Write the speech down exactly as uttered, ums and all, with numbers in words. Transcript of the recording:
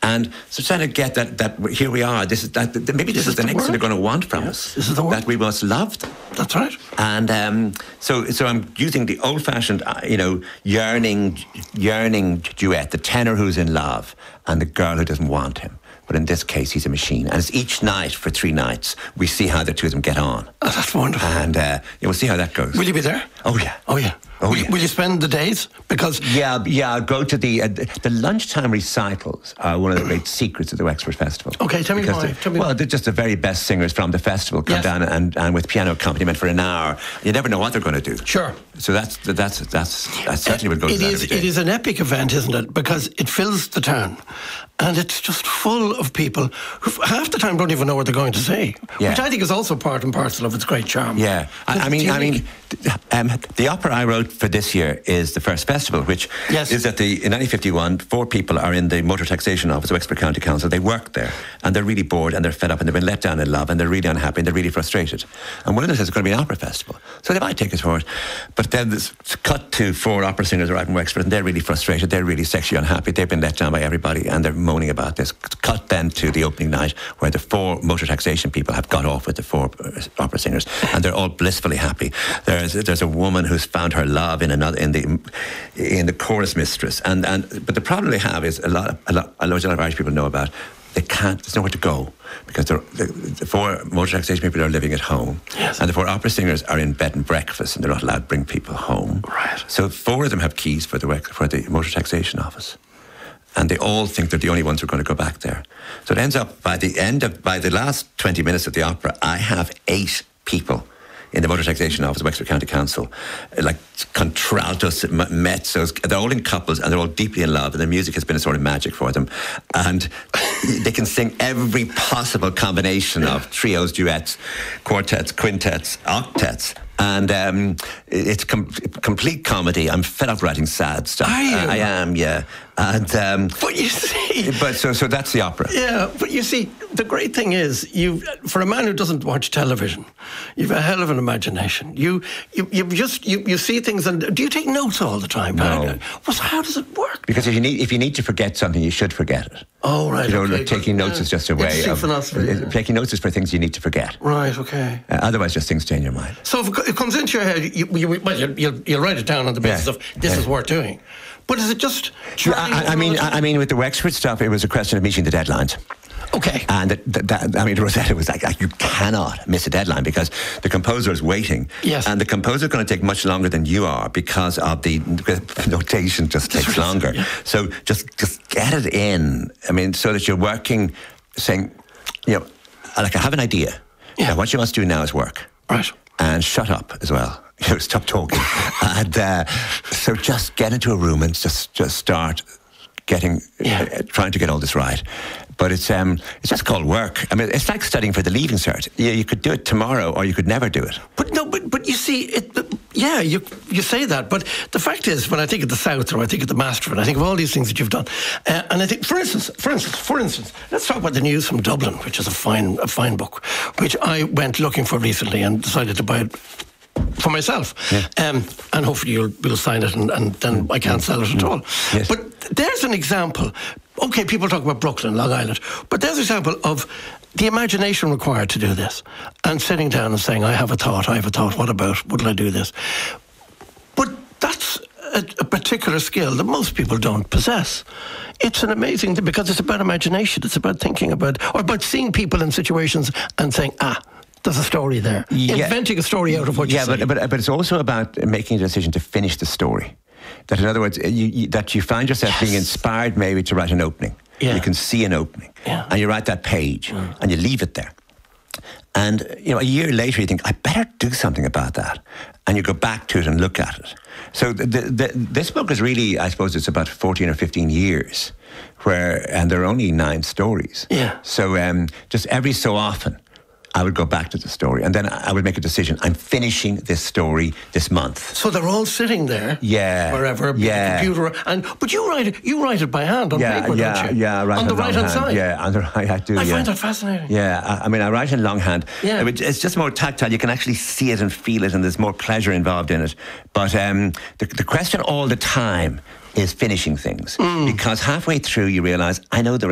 And so trying to get that, that here we are, this is that, maybe this, this is, is the, the next word. thing they're going to want from yes, us. This is the word. That we must love them. That's right. And um, so so I'm using the old-fashioned, uh, you know, yearning, yearning duet, the tenor who's in love and the girl who doesn't want him. But in this case, he's a machine. And it's each night for three nights. We see how the two of them get on. Oh, that's wonderful. And uh, yeah, we'll see how that goes. Will you be there? Oh, yeah. Oh, yeah. Oh, will, yeah. will you spend the days? Because yeah, yeah. I'll go to the uh, the lunchtime recitals are one of the great secrets of the Wexford Festival. Okay, tell me because why. The, Tell me well, why. they're just the very best singers from the festival come yes. down and, and with piano accompaniment for an hour. You never know what they're going to do. Sure. So that's that's that's I certainly would go it to that is, every day. It is an epic event, isn't it? Because it fills the town, and it's just full of people who half the time don't even know what they're going to say, yeah. which I think is also part and parcel of its great charm. Yeah, I, I mean, I mean, um, the opera I wrote for this year is the First Festival, which yes. is that the in nineteen fifty-one, four people are in the motor taxation office of Wexford County Council. They work there, and they're really bored, and they're fed up, and they've been let down in love, and they're really unhappy, and they're really frustrated. And one of them says it's going to be an opera festival, so they might take us for it. But then it's cut to four opera singers arrive in Wexford, and they're really frustrated, they're really sexually unhappy, they've been let down by everybody, and they're moaning about this. Cut then to the opening night, where the four motor taxation people have got off with the four opera singers, and they're all blissfully happy. There's there's a woman who's found her love in another in the in the chorus mistress, and and but the problem they have is a lot of, a lot a lot of Irish people know about. They can't. There's nowhere to go because the, the four motor taxation people are living at home, yes. and the four opera singers are in bed and breakfast, and they're not allowed to bring people home. Right. So four of them have keys for the for the motor taxation office. And they all think they're the only ones who are going to go back there. So it ends up, by the end of, by the last twenty minutes of the opera, I have eight people in the motor taxation office of Wexford County Council, like contraltos, mezzos. They're all in couples and they're all deeply in love, and the music has been a sort of magic for them. And they can sing every possible combination of trios, duets, quartets, quintets, octets. And um, it's com- complete comedy. I'm fed up writing sad stuff. Are you? Uh, I am, yeah. And um, but you see, but so so that's the opera. Yeah, but you see, the great thing is, you for a man who doesn't watch television, you've a hell of an imagination. You you you just you, you see things, and do you take notes all the time? No. Well, how does it work? Because if you need if you need to forget something, you should forget it. Oh, right. You know, okay, like taking but, notes yeah. is just a way it's of philosophy. uh, Yeah. taking notes is for things you need to forget. Right. Okay. Uh, otherwise, just things stay in your mind. So if it comes into your head, you, you, well, you'll, you'll, you'll write it down on the basis Yeah. of this Yeah. is worth doing. But is it just? Yeah, I, I mean, I, I mean, with the Wexford stuff, it was a question of meeting the deadlines. Okay. And that, that, that, I mean, Rosetta was like, like, you cannot miss a deadline because the composer is waiting. Yes. And the composer is going to take much longer than you are because of the notation just takes longer. Yeah. So just just get it in. I mean, so that you're working, saying, you know, like I have an idea. Yeah. Now, what you must do now is work. Right. And shut up as well. You know, stop talking. and uh, so just get into a room and just just start getting, Yeah. uh, trying to get all this right. But it's um, it's just called work. I mean, it's like studying for the Leaving Cert. You, you could do it tomorrow, or you could never do it. But no, but but you see, it. Yeah, you you say that, but the fact is, when I think of the South, or I think of the Masterford, I think of all these things that you've done, uh, and I think, for instance, for instance, for instance, let's talk about the News from Dublin, which is a fine a fine book, which I went looking for recently and decided to buy it for myself, Yeah. um, and hopefully you'll, you'll sign it, and, and then I can't sell it at all. Yes. But there's an example. Okay, people talk about Brooklyn, Long Island, but there's an example of the imagination required to do this, and sitting down and saying, I have a thought, I have a thought, what about, would I do this? But that's a, a particular skill that most people don't possess. It's an amazing thing, because it's about imagination, it's about thinking about, or about seeing people in situations and saying, ah, there's a story there. Yeah. Inventing a story out of what you yeah, see. but, but but it's also about making a decision to finish the story. That, in other words, you, you, that you find yourself Yes. being inspired maybe to write an opening. Yeah. You can see an opening, Yeah. and you write that page, Mm. and you leave it there. And you know, a year later, you think, I better do something about that, and you go back to it and look at it. So the, the, the, this book is really, I suppose, it's about fourteen or fifteen years, where and there are only nine stories. Yeah. So um, just every so often, I would go back to the story, and then I would make a decision. I'm finishing this story this month. So they're all sitting there, Yeah, wherever, with yeah. the computer, and but you write it, you write it by hand on Yeah, paper, yeah, don't you? yeah. I write on the in right hand longhand. side. Yeah, on the right. I do. I yeah. find that fascinating. Yeah, I, I mean, I write in longhand. Yeah. It would- it's just more tactile. You can actually see it and feel it, and there's more pleasure involved in it. But um, the, the question all the time is finishing things, Mm. because halfway through you realise, I know the